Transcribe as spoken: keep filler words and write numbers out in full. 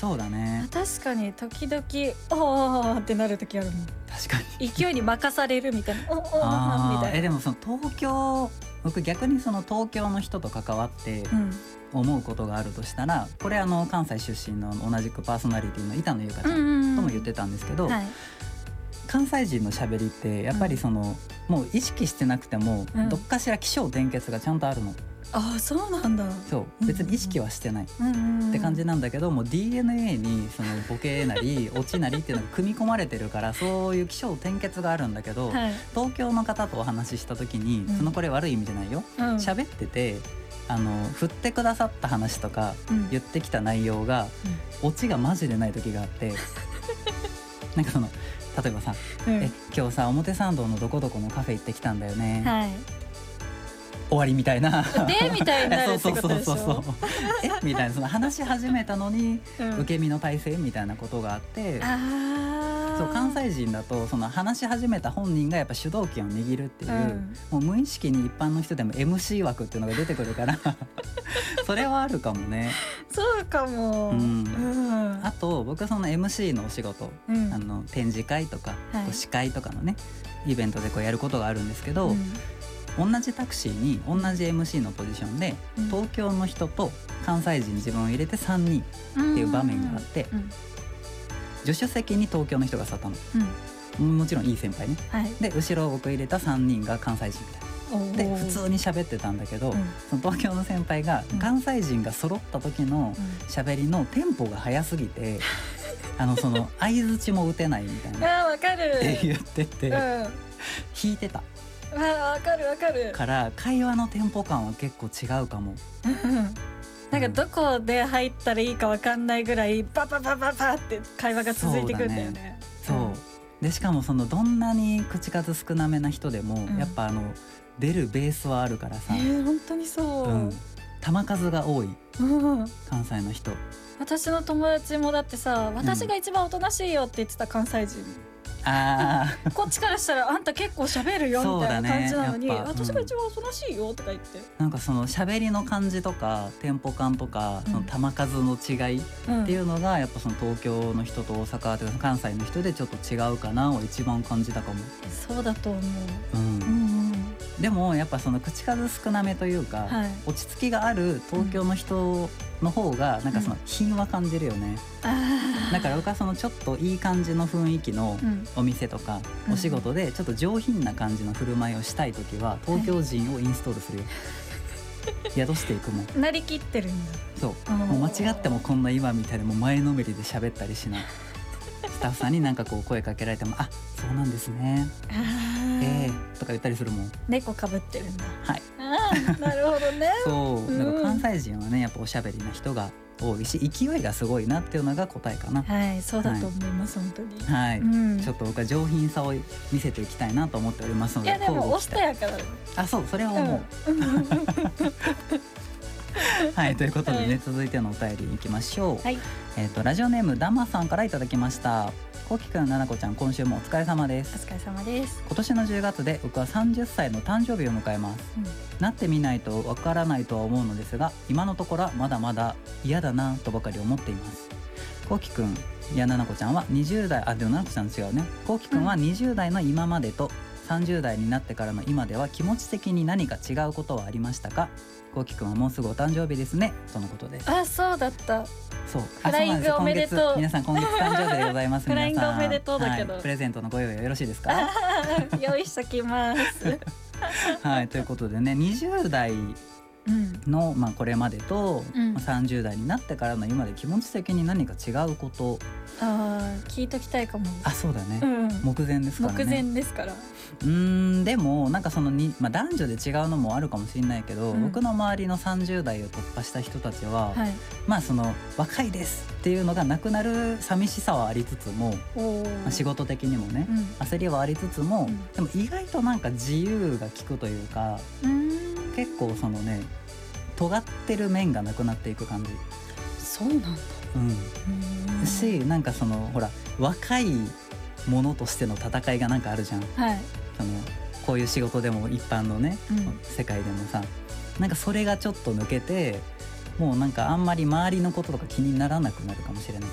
そうだね。 確かに時々おーってなる時あるもん。 確かに勢いに任されるみたいなおおーみたいな。 えでもその東京僕逆にその東京の人と関わって思うことがあるとしたら、これあの関西出身の同じくパーソナリティの板野友香ちゃんとも言ってたんですけど、 はい、 関西人のしゃべりってやっぱりその、うん、もう意識してなくても、うん、どっかしら起承転結がちゃんとあるの。 ああそうなんだ。 そう別に意識はしてないって感じなんだけど、もう ディーエヌエー にそのボケなりオチなりっていうのが組み込まれてるから、そういう起承転結があるんだけど、はい、東京の方とお話しした時に、うん、そのこれ悪い意味じゃないよ、喋、うん、っててあの振ってくださった話とか、うん、言ってきた内容が、うん、オチがマジでない時があってなんかその例えばさ、うん、え今日さ表参道のどこどこのカフェ行ってきたんだよね、はい、終わりみたいなでみたいになるってことでしょ。 そうそうそうそうえみたいな、その話し始めたのに、うん、受け身の体制みたいなことがあって、あそう関西人だとその話し始めた本人がやっぱ主導権を握るっていう、うん、もう無意識に一般の人でも エムシー 枠っていうのが出てくるからそれはあるかもね。 そうかも、うんうん、 あと僕はその エムシー のお仕事、うん、あの展示会とか、はい、司会とかのねイベントでこうやることがあるんですけど、うん、同じタクシーに同じ エムシー のポジションで、うん、東京の人と関西人自分を入れてさんにんっていう場面があって、うんうん、助手席に東京の人が座ったの、うん、もちろんいい先輩ね、はい、で後ろを僕入れたさんにんが関西人みたいなで普通に喋ってたんだけど、うん、その東京の先輩が関西人が揃った時の喋りのテンポが速すぎて、うん、あのその相槌も打てないみたいなあわかるって言ってて、うん、引いてたあわかるわかるから会話のテンポ感は結構違うかもなんかどこで入ったらいいかわかんないぐらいバババババって会話が続いてくんだよね。 そうだね、そうでしかもそのどんなに口数少なめな人でも、うん、やっぱあの出るベースはあるからさ、 えー、本当にそう、うん、 球数が多い、うん、関西の人。 私の友達もだってさ、私が一番おとなしいよって言ってた関西人、 あこっちからしたらあんた結構喋るよみたいな感じなのに、ね、私が一番おとなしいよとか言って、 なんかその喋りの感じとかテンポ感とか、うん、その球数の違いっていうのがやっぱその東京の人と大阪とか関西の人でちょっと違うかなを一番感じたかも。 そうだと思う、 うんうんうん、でもやっぱその口数少なめというか、はい、落ち着きがある東京の人の方がなんかその品は感じるよね、うん、だから僕はそのちょっといい感じの雰囲気のお店とかお仕事でちょっと上品な感じの振る舞いをしたいときは東京人をインストールするよ宿していくもん。 なりきってるんだ。 そうもう間違ってもこんな今みたいにもう前のめりで喋ったりしないスタッフさんになんかこう声かけられてもあそうなんですねえーとか言ったりするもん。 猫かぶってるんだ。 はいあなるほどねそうだから関西人はねやっぱおしゃべりな人が多いし勢いがすごいなっていうのが答えかな。 はいそうだと思います、はい、本当にはい、うん、ちょっと僕は上品さを見せていきたいなと思っておりますので。 いやでもおしとやかだ。 あそうそれは思う、うんはいということでね、はい、続いてのお便りいきましょう、はいえー、とラジオネームダマさんからいただきました。こうきくん、ななこちゃん、今週もお疲れ様です。 お疲れ様です。 今年のじゅうがつで僕はさんじゅっさいの誕生日を迎えます、うん、なってみないとわからないとは思うのですが今のところはまだまだ嫌だなとばかり思っています。こうきくんいやななこちゃんはにじゅう代あでもななこちゃん違うね。こうきくんはにじゅう代の今までとさんじゅう代になってからの今では気持ち的に何か違うことはありましたか。こうきくんはもうすぐお誕生日ですねとのことです。 あそうだった。 そうフライングおめでとう。 皆さん今月誕生日でございます。 フライングおめでとうだけど、 はい、プレゼントのご用意はよろしいですか用意しときますはいということでねにじゅう代の、うんまあ、これまでと、うん、さんじゅう代になってからの今で気持ち的に何か違うこと。 あ聞いときたいかも。 あそうだね、うん、目前ですからね。 目前ですから。 うーんでもなんかそのに、まあ、男女で違うのもあるかもしれないけど、うん、僕の周りのさんじゅう代を突破した人たちは、はい、まあその若いですっていうのがなくなる寂しさはありつつも、まあ、仕事的にもね、うん、焦りはありつつも、うん、でも意外となんか自由が利くというか、うん、結構そのね尖ってる面がなくなっていく感じ。 そうなんだ。 うん、しなんかそのほら若いものとしての戦いがなんかあるじゃん、はい、そのこういう仕事でも一般のね、うん、世界でもさなんかそれがちょっと抜けてもうなんかあんまり周りのこととか気にならなくなるかもしれない。